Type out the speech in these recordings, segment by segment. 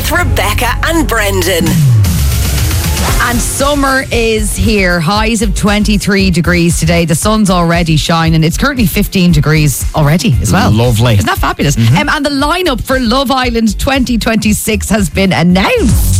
with Rebecca and Brendan. And summer is here. Highs of 23 degrees today. The sun's already shining. It's currently 15 degrees already as well. Lovely. Isn't that fabulous? And the lineup for Love Island 2026 has been announced.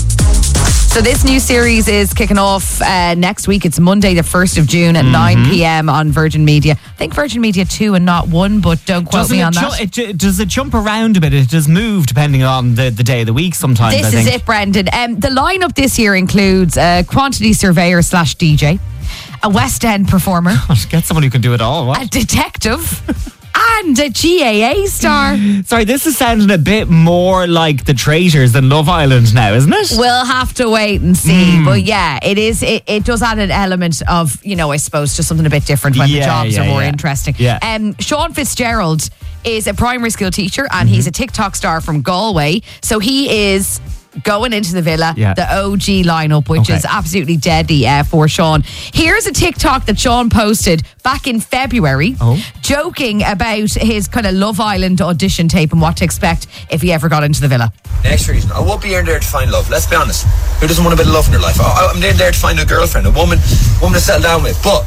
So this new series is kicking off next week. It's Monday, the 1st of June at 9 p.m. on Virgin Media. I think Virgin Media 2 and not 1, but don't quote me on that. Does it jump around a bit? It does move depending on the day of the week sometimes, This I think. is it, Brendan. The lineup this year includes a quantity surveyor / DJ, a West End performer, Get someone who can do it all. What? a detective, and a GAA star. Sorry, this is sounding a bit more like The Traitors than Love Island now, isn't it? We'll have to wait and see. But yeah, it is. It does add an element of, I suppose, just something a bit different when the jobs are more interesting. Yeah. Sean Fitzgerald is a primary school teacher and he's a TikTok star from Galway. So he is going into the villa, the OG lineup, which is absolutely deadly for Sean. Here's a TikTok that Sean posted back in February, joking about his kind of Love Island audition tape and what to expect if he ever got into the villa. Next reason, I won't be in there to find love. Let's be honest. Who doesn't want a bit of love in their life? I'm in there to find a girlfriend, a woman to settle down with. But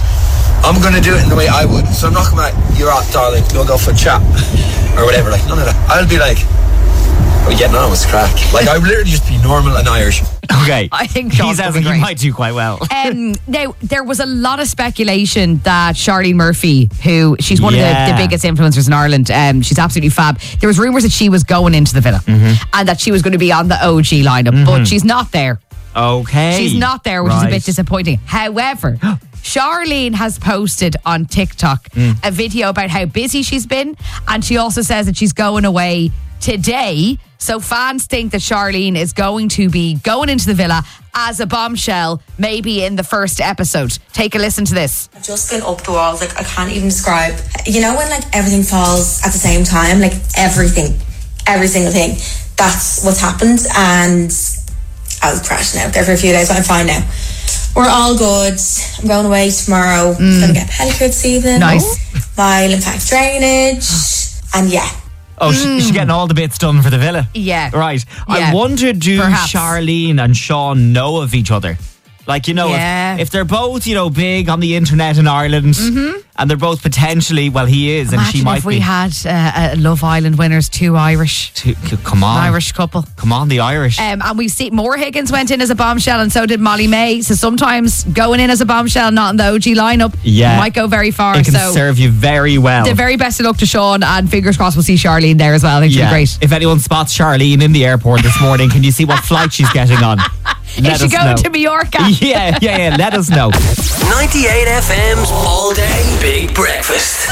I'm going to do it in the way I would. So I'm not going to be like, you're out, darling, we'll go for a chat. Or whatever. Like, none of that. I'll be like, oh yeah, no, it's crack. Like, I would literally just be normal and Irish. Okay. I think he sounds like he might do quite well. Now, there was a lot of speculation that Charlene Murphy, who she's one of the biggest influencers in Ireland, she's absolutely fab. There was rumours that she was going into the villa and that she was going to be on the OG lineup, but she's not there. Okay. She's not there, which is a bit disappointing. However, Charlene has posted on TikTok a video about how busy she's been, and she also says that she's going away today. So fans think that Charlene is going to be going into the villa as a bombshell, maybe in the first episode. Take a listen to this. I've just been up the walls, like I can't even describe. You know when like everything falls at the same time, like everything, every single thing. That's what's happened, and I was crashing out there for a few days, but I'm fine now. We're all good. I'm going away tomorrow. I'm going to get a pedicure this evening. Nice. My lymphatic drainage, and yeah. Oh, she's getting all the bits done for the villa. Yeah. Right. Yeah. I wonder, do Perhaps. Charlene and Sean know of each other? Like, if they're both, big on the internet in Ireland and they're both potentially, well, he is and Imagine she might if we be. had a Love Island winners, two Irish. Come on. An Irish couple. Come on, the Irish. And we see Maura Higgins went in as a bombshell, and so did Molly May. So sometimes going in as a bombshell, not in the OG lineup, might go very far. It can serve you very well. The very best of luck to Sean, and fingers crossed we'll see Charlene there as well. I think she'll be great. If anyone spots Charlene in the airport this morning, can you see what flight she's getting on? Is she going to Mallorca? Yeah, let us know. 98 FM's All Day Big Breakfast.